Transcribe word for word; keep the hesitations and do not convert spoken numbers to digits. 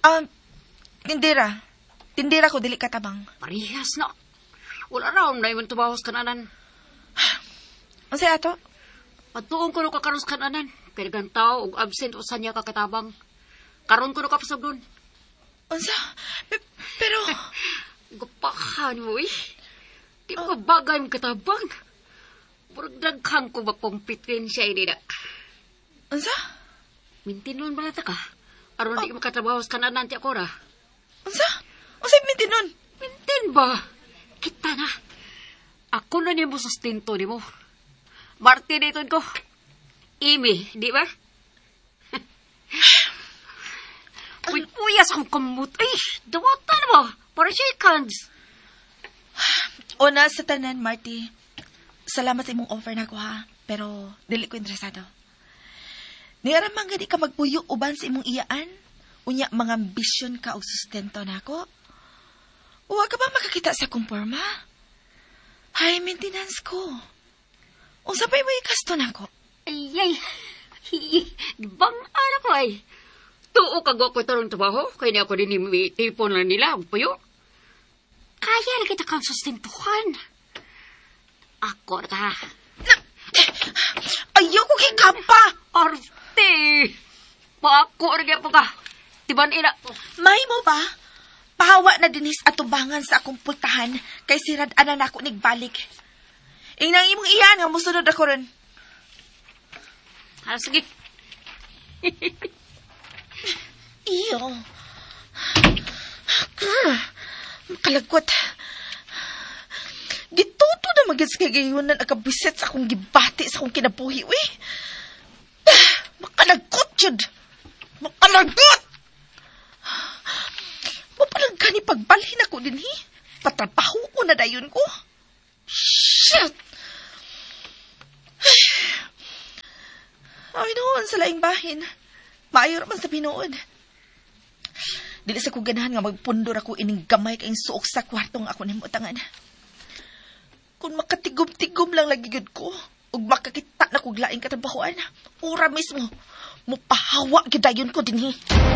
Um, tindira. Tindira ko, dili katabang. Parihas na. Wala raw na iman tumahos kananan. Ang say ato? Patuong ko no kakaros kananan. Kaya tao og absent o sanya kakatabang. Karon ko no kapasog doon. Unsa? Pe- pero... Gupahan mo eh. Di mo bagay mong katabang. Murag daghang ko ba kompetensya ini na. Unsa? Mintinon ba nata ka? Aron oh. Di makatrabaho sa kananan ti ako ra. Unsa? Unsa mintinon? Mintin ba? Kita na. Ako na niya mo sustento ni mo. Marti dito ko. Imi, di ba? Uy, uyas akong kamot. Ay, dawatan mo. Para shakers. Una sa tanan, Marty. Salamat sa imong offer na ko, ha? Pero, dili ko interesado. Niaramang gani ka magpuyo uban sa imong iyaan? Unya, mga ambisyon ka o sustento na ako? Huwag ka ba makakita sa kumporma? High maintenance ko. Unsa pa mo ikasto na ko? Ay, ay. Bang ara ko ay. Tuo kag ako tarong trabaho. Kaya niya ako din may tipon lang nila. Puyo. Kaya na kita kang sustentuhan. Ako na ka. Ayoko kay kampa. Arte. Paako rin po ka. Tiban ina. May mo ba? Pahawa na dinis at tubangan sa akong pultahan kay sirad anan ako nigbalik. Inang imong iyan nga musunod ako ron. Ah, sige. Iyo. Makalagot. Gituto na magins kay gayunan agabisit sa akong gibati sa akong kinabuhi, we. Makalagot, yun. Makalagot! Mapalag ka ni pagbalhin ako din, hi. Patrabaho ko na dayon ko. Shit! Ay, noon sa laing bahin. Maayo naman sa pinood. Dili sa kuganahan nga magpundor ako ining gamay kayong suok sa kwartong ako ni mutangan. Kung makatigom-tigom lang lagi yun ko, ug makakita na kog laing katrabahoan, ura mismo, mupahawa gyud dayon ko dinhi.